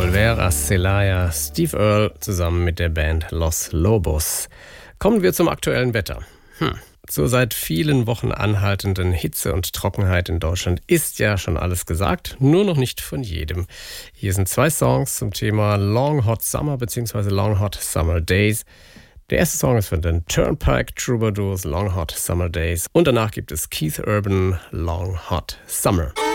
Olvera Celaya, Steve Earle zusammen mit der Band Los Lobos. Kommen wir zum aktuellen Wetter. Zur seit vielen Wochen anhaltenden Hitze und Trockenheit in Deutschland ist ja schon alles gesagt, nur noch nicht von jedem. Hier sind 2 Songs zum Thema Long Hot Summer bzw. Long Hot Summer Days. Der erste Song ist von den Turnpike Troubadours, Long Hot Summer Days. Und danach gibt es Keith Urban, Long Hot Summer.